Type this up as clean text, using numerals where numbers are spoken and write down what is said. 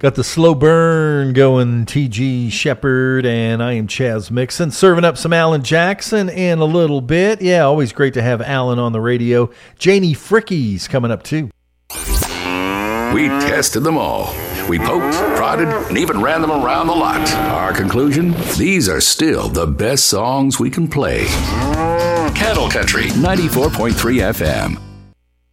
Got the slow burn going, T.G. Shepherd, and I am Chaz Mixon, serving up some Alan Jackson in a little bit. Yeah, always great to have Alan on the radio. Janie Fricke's coming up, too. We tested them all. We poked, prodded, and even ran them around the lot. Our conclusion? These are still the best songs we can play. Cattle Country, 94.3 FM.